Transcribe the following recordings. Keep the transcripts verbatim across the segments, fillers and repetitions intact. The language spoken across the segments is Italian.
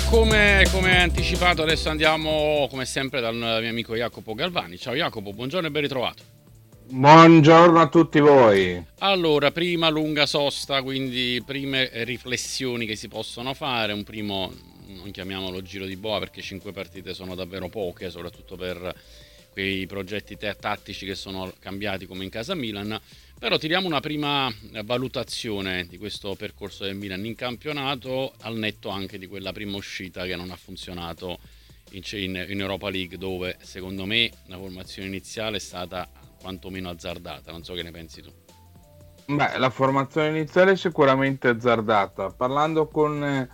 come, come anticipato, adesso andiamo come sempre dal mio amico Jacopo Galvani. Ciao Jacopo, buongiorno e ben ritrovato. Buongiorno a tutti voi. Allora, prima lunga sosta, quindi prime riflessioni che si possono fare. Un primo, non chiamiamolo giro di boa perché cinque partite sono davvero poche, soprattutto per quei progetti te- tattici che sono cambiati come in casa Milan. Però tiriamo una prima valutazione di questo percorso del Milan in campionato, al netto anche di quella prima uscita che non ha funzionato in, in, in Europa League, dove secondo me la formazione iniziale è stata quantomeno azzardata. Non so che ne pensi tu. Beh, la formazione iniziale è sicuramente azzardata. Parlando con eh,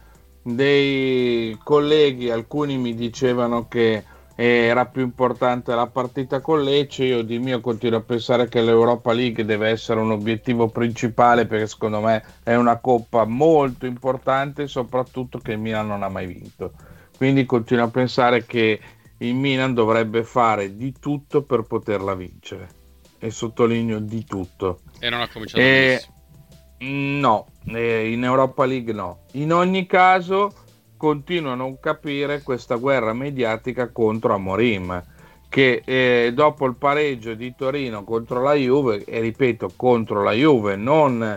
dei colleghi, alcuni mi dicevano che era più importante la partita con Lecce. Io di mio continuo a pensare che l'Europa League deve essere un obiettivo principale, perché secondo me è una coppa molto importante, soprattutto che il Milan non ha mai vinto. Quindi continuo a pensare che il Milan dovrebbe fare di tutto per poterla vincere. E sottolineo di tutto. E non ha cominciato Eh, benissimo. no, eh, in Europa League no. In ogni caso, continuo a non capire questa guerra mediatica contro Amorim, che eh, dopo il pareggio di Torino contro la Juve, e ripeto, contro la Juve, non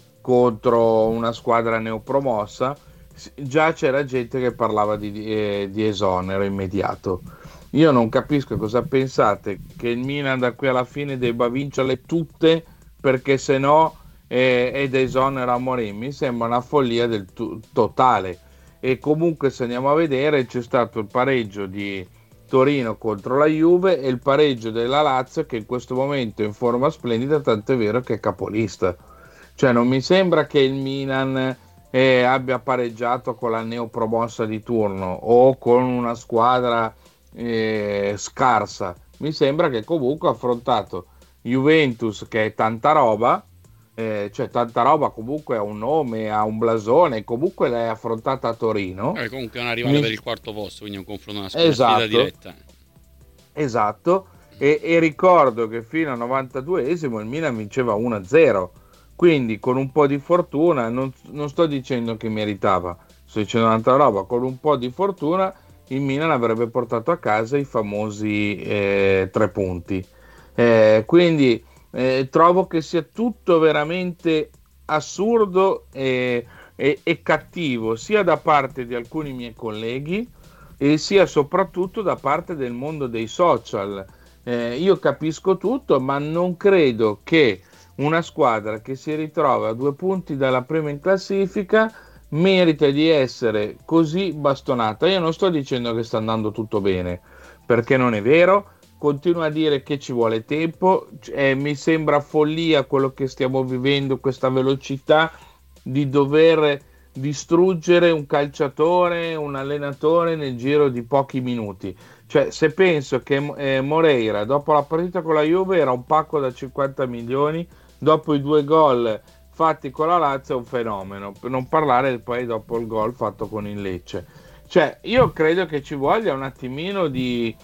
contro una squadra neopromossa, già c'era gente che parlava di, eh, di esonero immediato. Io non capisco cosa pensate, che il Milan da qui alla fine debba vincerle tutte, perché se no eh, ed esonera Amorim. Mi sembra una follia del tu- totale. E comunque, se andiamo a vedere, c'è stato il pareggio di Torino contro la Juve e il pareggio della Lazio, che in questo momento è in forma splendida, tant'è vero che è capolista. Cioè non mi sembra che il Milan eh, abbia pareggiato con la neopromossa di turno o con una squadra eh, scarsa. Mi sembra che comunque ha affrontato Juventus, che è tanta roba, eh, cioè tanta roba, comunque ha un nome, ha un blasone, comunque l'hai affrontata a Torino. Eh, comunque è una rivale Mi... per il quarto posto, quindi è un confronto, una, una sfida Esatto, diretta. esatto. E, e ricordo che fino al novantaduesimo il Milan vinceva uno a zero, quindi con un po' di fortuna, non, non sto dicendo che meritava, sto dicendo un'altra roba, con un po' di fortuna il Milan avrebbe portato a casa i famosi eh, tre punti. Eh, quindi eh, trovo che sia tutto veramente assurdo e, e, e cattivo, sia da parte di alcuni miei colleghi e sia soprattutto da parte del mondo dei social. Eh, io capisco tutto, ma non credo che una squadra che si ritrova a due punti dalla prima in classifica merita di essere così bastonata. Io non sto dicendo che sta andando tutto bene, perché non è vero. Continuo a dire che ci vuole tempo. Eh, mi sembra follia quello che stiamo vivendo, questa velocità di dover distruggere un calciatore, un allenatore nel giro di pochi minuti. Cioè, se penso che eh, Moreira dopo la partita con la Juve era un pacco da cinquanta milioni, dopo i due gol fatti con la Lazio è un fenomeno, per non parlare poi dopo il gol fatto con il Lecce. Cioè, io credo che ci voglia un attimino di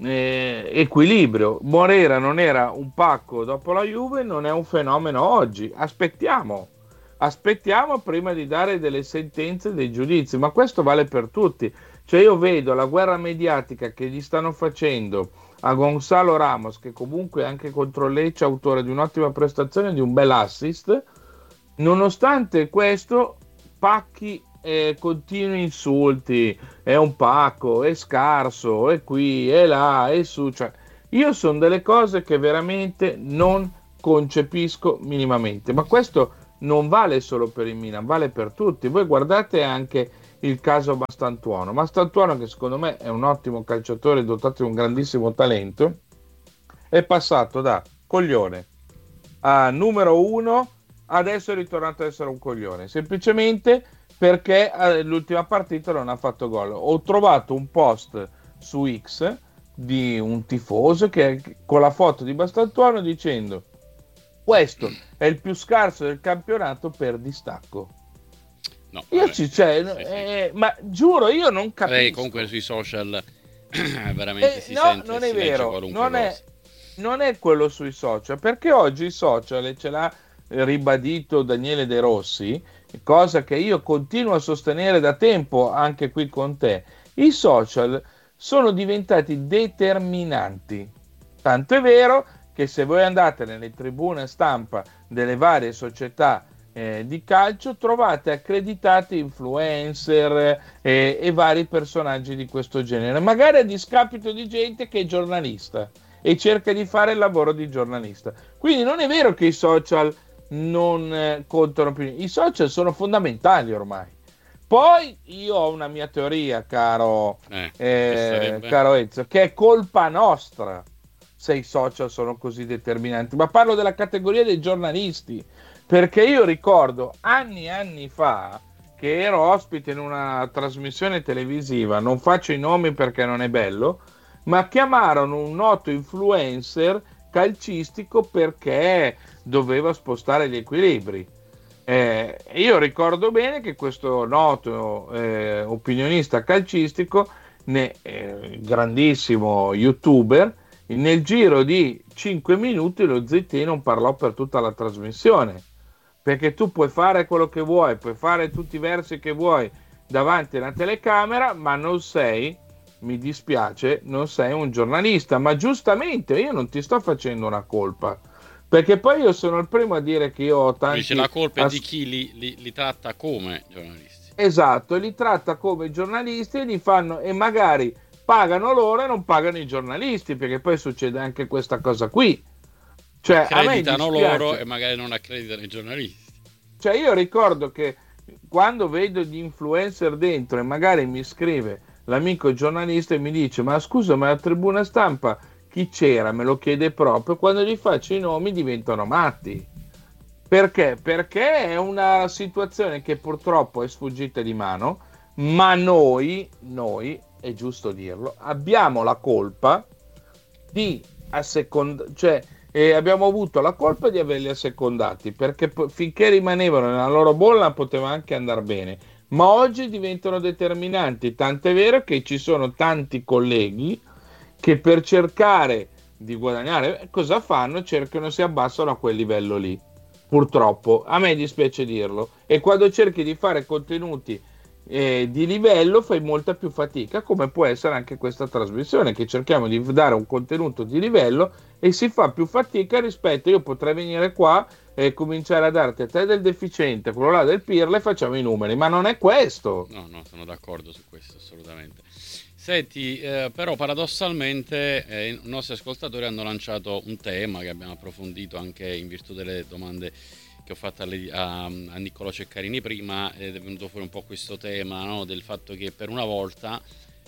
eh, equilibrio. Moreira non era un pacco dopo la Juve, non è un fenomeno oggi. Aspettiamo. Aspettiamo prima di dare delle sentenze, dei giudizi, ma questo vale per tutti. Cioè io vedo la guerra mediatica che gli stanno facendo a Gonzalo Ramos, che comunque anche contro Lecce è autore di un'ottima prestazione, di un bel assist. Nonostante questo, pacchi eh, continui insulti, è un pacco, è scarso, è qui, è là, è su. Cioè, io sono delle cose che veramente non concepisco minimamente, ma questo non vale solo per il Milan, vale per tutti. Voi guardate anche il caso Mastantuono. Mastantuono, che secondo me è un ottimo calciatore dotato di un grandissimo talento, è passato da coglione a numero uno, adesso è ritornato ad essere un coglione, semplicemente perché eh, l'ultima partita non ha fatto gol. Ho trovato un post su X di un tifoso che con la foto di Mastantuono dicendo: questo è il più scarso del campionato per distacco. No, Io vabbè, ci cioè, sì, sì. eh, ma giuro, io non Lei capisco. comunque sui social veramente Eh, si no, sente e non è si legge vero, qualunque non cosa. è, non è quello sui social, perché oggi i social, e ce l'ha ribadito Daniele De Rossi, cosa che io continuo a sostenere da tempo anche qui con te, i social sono diventati determinanti. Tanto è vero che se voi andate nelle tribune stampa delle varie società eh, di calcio trovate accreditati influencer eh, e vari personaggi di questo genere, magari a discapito di gente che è giornalista e cerca di fare il lavoro di giornalista. Quindi non è vero che i social non eh, contano più, i social sono fondamentali ormai. Poi io ho una mia teoria, caro, eh, eh, caro Ezio, che è colpa nostra se i social sono così determinanti, ma parlo della categoria dei giornalisti, perché io ricordo anni e anni fa che ero ospite in una trasmissione televisiva, non faccio i nomi perché non è bello, ma chiamarono un noto influencer calcistico perché doveva spostare gli equilibri. Eh, io ricordo bene che questo noto eh, opinionista calcistico, ne, eh, grandissimo youtuber, nel giro di cinque minuti lo Zitti non parlò per tutta la trasmissione, perché tu puoi fare quello che vuoi, puoi fare tutti i versi che vuoi davanti alla telecamera, ma non sei, mi dispiace, non sei un giornalista. Ma giustamente io non ti sto facendo una colpa, perché poi io sono il primo a dire che io ho tanti... Dice la colpa è as- di chi li, li, li tratta come giornalisti. Esatto, li tratta come giornalisti e li fanno, e magari pagano loro e non pagano i giornalisti, perché poi succede anche questa cosa qui. Cioè, accreditano a me dispiace. loro e magari non accreditano i giornalisti. Cioè, io ricordo che quando vedo gli influencer dentro e magari mi scrive l'amico giornalista e mi dice: ma scusa, ma la tribuna stampa chi c'era? Me lo chiede proprio. Quando gli faccio i nomi diventano matti. Perché? Perché è una situazione che purtroppo è sfuggita di mano, ma noi, noi, è giusto dirlo, abbiamo la colpa di assecondare, cioè eh, abbiamo avuto la colpa di averli assecondati, perché po- finché rimanevano nella loro bolla poteva anche andare bene, ma oggi diventano determinanti, tant'è vero che ci sono tanti colleghi che per cercare di guadagnare, cosa fanno? Cercano, si abbassano a quel livello lì. Purtroppo, a me dispiace dirlo, e quando cerchi di fare contenuti eh, di livello fai molta più fatica, come può essere anche questa trasmissione, che cerchiamo di dare un contenuto di livello e si fa più fatica rispetto, io potrei venire qua e cominciare a darti a te del deficiente, quello là del pirla, e facciamo i numeri, ma non è questo. No, no, sono d'accordo su questo, assolutamente. Senti, eh, però paradossalmente eh, i nostri ascoltatori hanno lanciato un tema che abbiamo approfondito anche in virtù delle domande che ho fatto alle, a, a Niccolò Ceccarini prima, ed è venuto fuori un po' questo tema, no, del fatto che per una volta,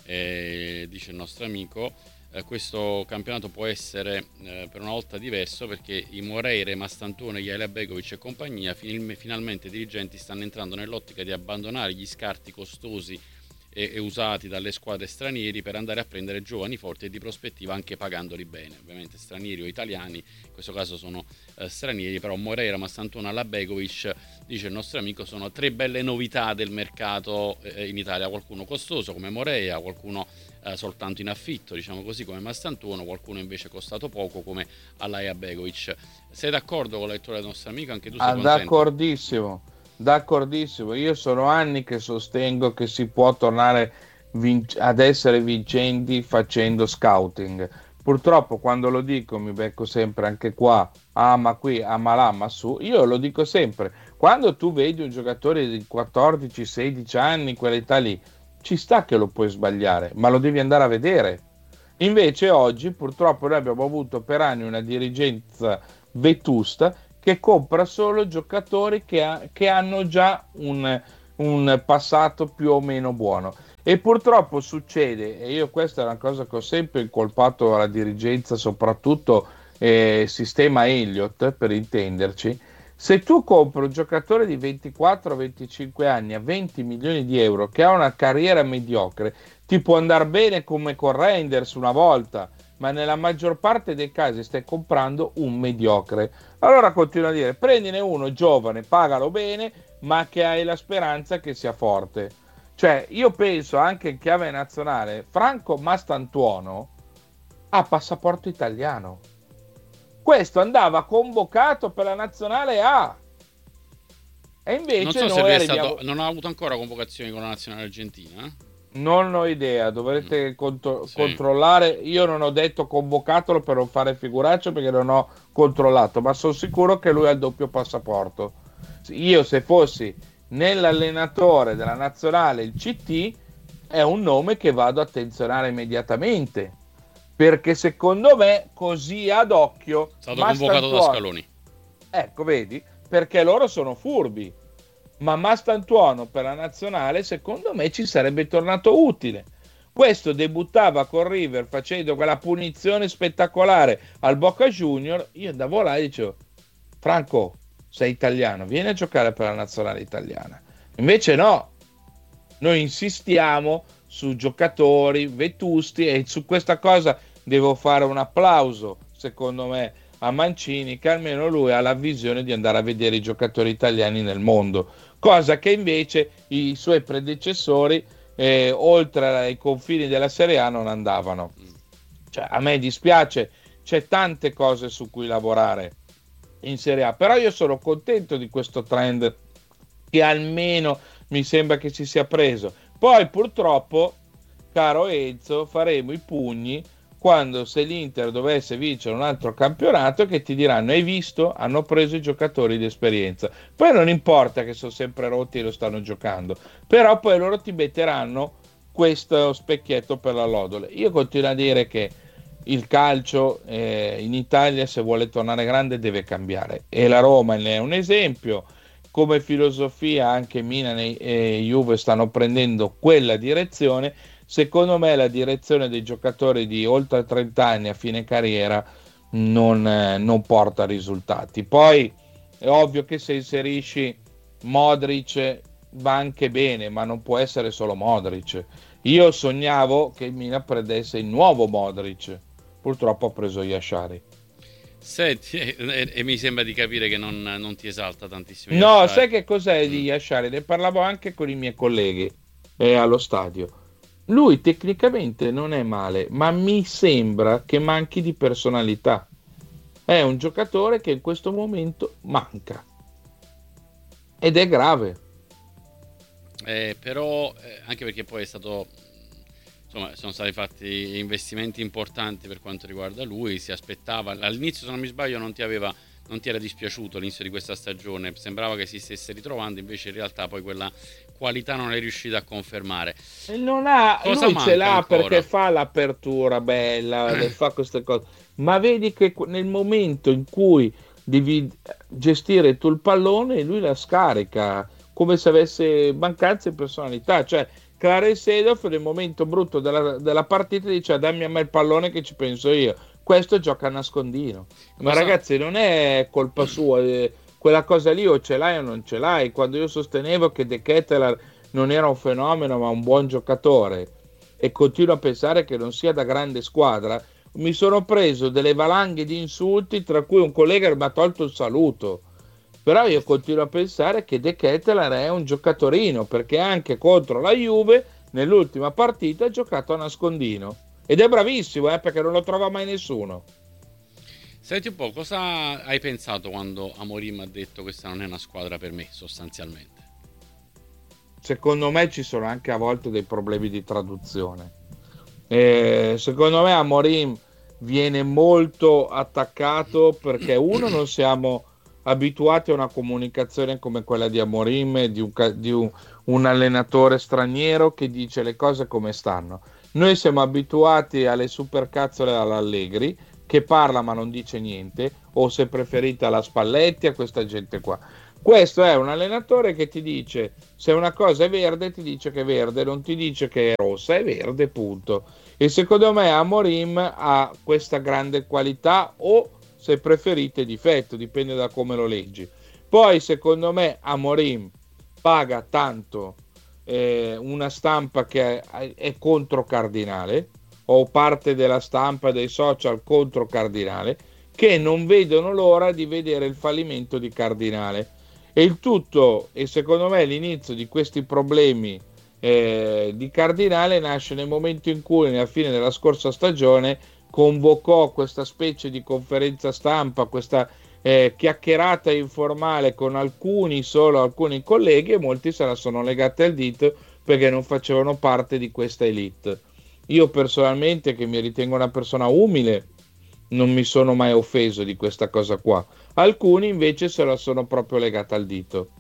eh, dice il nostro amico, eh, questo campionato può essere eh, per una volta diverso, perché i Moreira, Mastantuono, Jela Begovic e compagnia fin, finalmente i dirigenti stanno entrando nell'ottica di abbandonare gli scarti costosi e, e usati dalle squadre stranieri per andare a prendere giovani forti e di prospettiva, anche pagandoli bene, ovviamente stranieri o italiani, in questo caso sono eh, stranieri, però Moreira, Mastantuono, Begovic, dice il nostro amico, sono tre belle novità del mercato eh, in Italia, qualcuno costoso come Moreira, qualcuno eh, soltanto in affitto, diciamo così, come Mastantuono, qualcuno invece costato poco come Alaia Begovic. Sei d'accordo con la lettura del nostro amico? Anche tu sei Ah, contento? d'accordissimo, d'accordissimo. Io sono anni che sostengo che si può tornare vinc- ad essere vincenti facendo scouting. Purtroppo quando lo dico mi becco sempre anche qua, ah ma qui, ah ma là, ma su. Io lo dico sempre, quando tu vedi un giocatore di quattordici sedici anni, quell'età lì, ci sta che lo puoi sbagliare, ma lo devi andare a vedere. Invece oggi purtroppo noi abbiamo avuto per anni una dirigenza vetusta che compra solo giocatori che, ha, che hanno già un, un passato più o meno buono, e purtroppo succede, e io questa è una cosa che ho sempre incolpato alla dirigenza, soprattutto eh, sistema Elliott per intenderci, se tu compri un giocatore di ventiquattro venticinque anni a venti milioni di euro che ha una carriera mediocre, ti può andare bene come con Reinders una volta, ma nella maggior parte dei casi stai comprando un mediocre. Allora continuo a dire, prendine uno giovane, pagalo bene, ma che hai la speranza che sia forte. Cioè, io penso anche in chiave nazionale, Franco Mastantuono ha passaporto italiano. Questo andava convocato per la nazionale A. E invece non so noi se lui è arriviamo... stato, non ha avuto ancora convocazioni con la nazionale argentina. Eh? Non ho idea, dovrete contro- Sì. controllare. Io non ho detto convocatelo per non fare figuracce perché non ho controllato, ma sono sicuro che lui ha il doppio passaporto. Io se fossi nell'allenatore della nazionale, il C T è un nome che vado a attenzionare immediatamente, perché secondo me così ad occhio È stato convocato da Mastantuono, Scaloni. ecco vedi, perché loro sono furbi, ma Mastantuono per la nazionale secondo me ci sarebbe tornato utile. Questo debuttava con River facendo quella punizione spettacolare al Boca Junior. Io andavo là e dicevo: Franco, sei italiano, vieni a giocare per la nazionale italiana. Invece no, noi insistiamo su giocatori vetusti e su questa cosa devo fare un applauso, secondo me, a Mancini, che almeno lui ha la visione di andare a vedere i giocatori italiani nel mondo, cosa che invece i suoi predecessori eh, oltre ai confini della Serie A non andavano. Cioè, a me dispiace, c'è tante cose su cui lavorare in Serie A, però io sono contento di questo trend che almeno mi sembra che si sia preso. Poi purtroppo, caro Enzo, faremo i pugni quando, se l'Inter dovesse vincere un altro campionato, che ti diranno: hai visto? Hanno preso i giocatori di esperienza. Poi non importa che sono sempre rotti e lo stanno giocando, però poi loro ti metteranno questo specchietto per la lodole. Io continuo a dire che il calcio eh, in Italia, se vuole tornare grande, deve cambiare, e la Roma ne è un esempio. Come filosofia anche Milan e Juve stanno prendendo quella direzione. Secondo me la direzione dei giocatori di oltre trenta anni a fine carriera non, eh, non porta risultati. Poi è ovvio che se inserisci Modric va anche bene, ma non può essere solo Modric. Io sognavo che il Milan prendesse il nuovo Modric, purtroppo ha preso Yashari. Senti, e, e- e mi sembra di capire che non, non ti esalta tantissimo No, Yashari. sai che cos'è Mm. di Yashari? Ne parlavo anche con i miei colleghi eh, allo stadio. Lui tecnicamente non è male, ma mi sembra che manchi di personalità. È un giocatore che in questo momento manca. Ed è grave. Eh, però eh, anche perché poi è stato, insomma, sono stati fatti investimenti importanti per quanto riguarda lui. Si aspettava all'inizio, se non mi sbaglio, non ti aveva non ti era dispiaciuto l'inizio di questa stagione, sembrava che si stesse ritrovando, invece in realtà poi quella qualità non è riuscita a confermare. E non ha, Cosa lui ce manca l'ha ancora? perché fa l'apertura bella, le fa queste cose, ma vedi che nel momento in cui devi gestire tu il pallone, lui la scarica come se avesse mancanza di personalità. Cioè, Clarence Seedorf nel momento brutto della, della partita dice: dammi a me il pallone che ci penso io. Questo gioca a nascondino. Ma Cosa... ragazzi, non è colpa sua, eh, quella cosa lì o ce l'hai o non ce l'hai. Quando io sostenevo che De Ketelaere non era un fenomeno ma un buon giocatore, e continuo a pensare che non sia da grande squadra, mi sono preso delle valanghe di insulti, tra cui un collega mi ha tolto il saluto. Però io continuo a pensare che De Ketelaere è un giocatorino, perché anche contro la Juve nell'ultima partita ha giocato a nascondino ed è bravissimo, eh, perché non lo trova mai nessuno. Senti un po', cosa hai pensato quando Amorim ha detto questa non è una squadra per me, sostanzialmente? Secondo me ci sono anche a volte dei problemi di traduzione. Eh, secondo me Amorim viene molto attaccato perché uno, non siamo abituati a una comunicazione come quella di Amorim, di, un, di un, un allenatore straniero che dice le cose come stanno. Noi siamo abituati alle supercazzole all'Allegri, che parla ma non dice niente, o se preferite alla Spalletti, a questa gente qua. Questo è un allenatore che ti dice: se una cosa è verde ti dice che è verde, non ti dice che è rossa, è verde, punto. E secondo me Amorim ha questa grande qualità, o se preferite difetto, dipende da come lo leggi. Poi secondo me Amorim paga tanto eh, una stampa che è, è contro Cardinale, o parte della stampa dei social contro Cardinale, che non vedono l'ora di vedere il fallimento di Cardinale. E il tutto, e secondo me l'inizio di questi problemi eh, di Cardinale nasce nel momento in cui, nella fine della scorsa stagione, convocò questa specie di conferenza stampa, questa eh, chiacchierata informale con alcuni, solo alcuni colleghi, e molti se la sono legati al dito perché non facevano parte di questa elite. Io personalmente, che mi ritengo una persona umile, non mi sono mai offeso di questa cosa qua. Alcuni invece se la sono proprio legata al dito.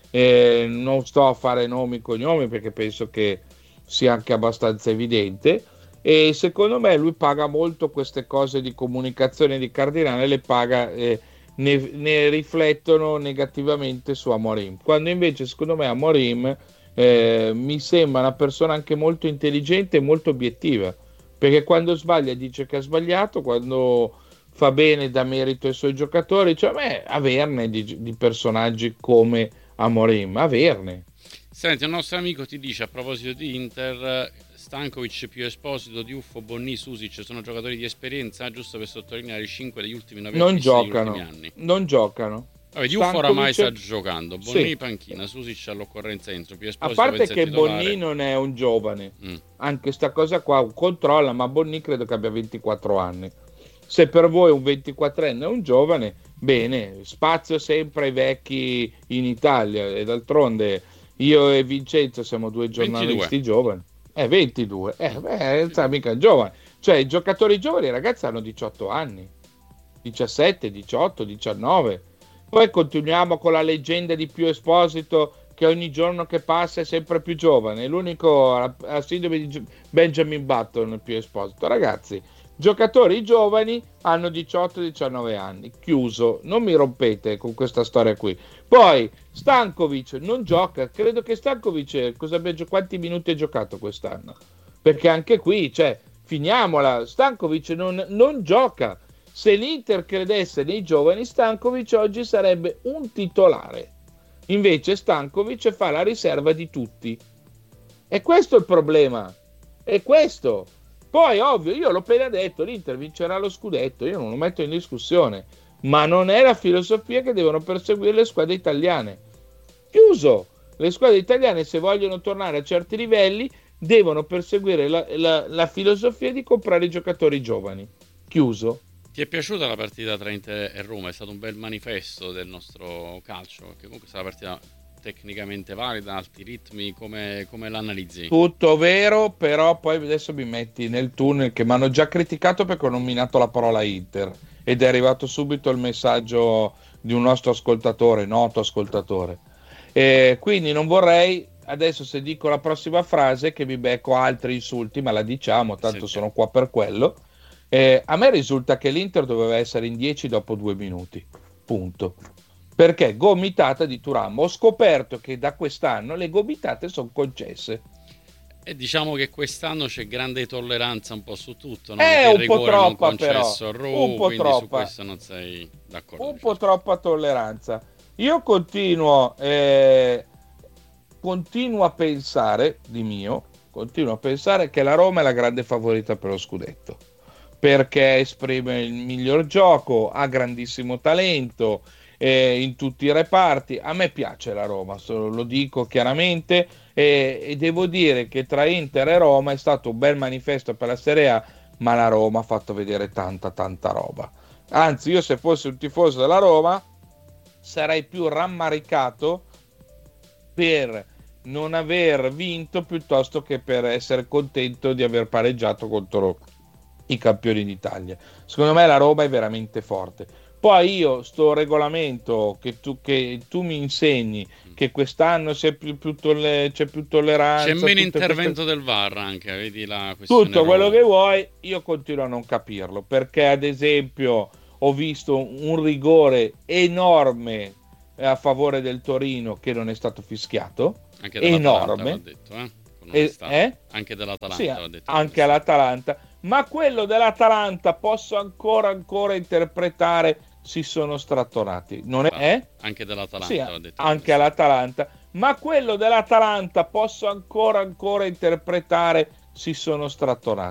Eh, non sto a fare nomi e cognomi perché penso che sia anche abbastanza evidente, e secondo me lui paga molto queste cose di comunicazione di Cardinale, le paga, eh, ne, ne riflettono negativamente su Amorim, quando invece secondo me Amorim eh, mi sembra una persona anche molto intelligente e molto obiettiva, perché quando sbaglia dice che ha sbagliato, quando fa bene dà merito ai suoi giocatori, cioè a me averne di, di personaggi come Amorim, averne. Senti, un nostro amico ti dice a proposito di Inter, Stankovic più Esposito, Diouf, Bonni, Susic sono giocatori di esperienza, giusto per sottolineare i cinque degli ultimi nove non degli giocano, ultimi anni. non giocano. Vabbè, Diouf Stankovic... oramai sta giocando, Bonni sì. panchina, Susic all'occorrenza entro, più A Esposito parte che titolare. Bonni non è un giovane, mm. anche sta cosa qua controlla, ma Bonni credo che abbia ventiquattro anni. Se per voi un ventiquattrenne è un giovane, bene, spazio sempre ai vecchi in Italia, e d'altronde io e Vincenzo siamo due giornalisti ventidue. Giovani. Eh, ventidue, eh, beh, non mica giovane. Cioè, i giocatori giovani, ragazzi, hanno diciotto anni, diciassette, diciotto, diciannove. Poi continuiamo con la leggenda di Pio Esposito, che ogni giorno che passa è sempre più giovane. L'unico a, a sindrome di Benjamin Button, Pio Esposito. Ragazzi, giocatori giovani hanno diciotto diciannove anni, chiuso, non mi rompete con questa storia qui. Poi Stankovic non gioca, credo che Stankovic cosa abbia, quanti minuti ha giocato quest'anno, perché anche qui, cioè, finiamola, Stankovic non, non gioca. Se l'Inter credesse nei giovani, Stankovic oggi sarebbe un titolare, invece Stankovic fa la riserva di tutti, e questo è il problema, è questo. Poi ovvio, io l'ho appena detto, l'Inter vincerà lo scudetto, io non lo metto in discussione, ma non è la filosofia che devono perseguire le squadre italiane. Chiuso. Le squadre italiane, se vogliono tornare a certi livelli, devono perseguire la, la, la filosofia di comprare i giocatori giovani. Chiuso. Ti è piaciuta la partita tra Inter e Roma? È stato un bel manifesto del nostro calcio, perché comunque è stata una partita tecnicamente valida, alti ritmi, come, come l'analizzi? Tutto vero, però poi adesso mi metti nel tunnel che mi hanno già criticato perché ho nominato la parola Inter, ed è arrivato subito il messaggio di un nostro ascoltatore, noto ascoltatore, e quindi non vorrei adesso, se dico la prossima frase, che mi becco altri insulti, ma la diciamo, tanto Sì, sono qua per quello. Eh, a me risulta che l'Inter doveva essere in dieci dopo due minuti, punto. Perché gomitata di Thuram. Ho scoperto che da quest'anno le gomitate sono concesse. E diciamo che quest'anno c'è grande tolleranza un po' su tutto, no? È il un rigore po' troppa, non concesso però. a Roma, Un po' quindi troppa. su questo non sei d'accordo. Un po' troppa tolleranza. Io continuo, eh, continuo a pensare, di mio, continuo a pensare che la Roma è la grande favorita per lo scudetto, perché esprime il miglior gioco, ha grandissimo talento eh, in tutti i reparti. A me piace la Roma, lo dico chiaramente, eh, e devo dire che tra Inter e Roma è stato un bel manifesto per la Serie A, ma la Roma ha fatto vedere tanta tanta roba. Anzi, io se fossi un tifoso della Roma sarei più rammaricato per non aver vinto piuttosto che per essere contento di aver pareggiato contro i campioni d'Italia. Secondo me la Roma è veramente forte. Poi io sto regolamento che tu, che tu mi insegni che quest'anno c'è più, più, tolle, c'è più tolleranza, c'è meno intervento queste... del V A R anche, vedi la questione tutto quello Roma. che vuoi, io continuo a non capirlo, perché ad esempio ho visto un rigore enorme a favore del Torino che non è stato fischiato, anche enorme, va detto, eh? E, eh? Anche dell'Atalanta, sì, va detto, anche all'Atalanta, ma quello dell'Atalanta posso ancora ancora interpretare si sono strattonati, non è? Eh? Anche dell'Atalanta, sì, va detto, anche all'Atalanta, ma quello dell'Atalanta posso ancora ancora interpretare si sono strattonati.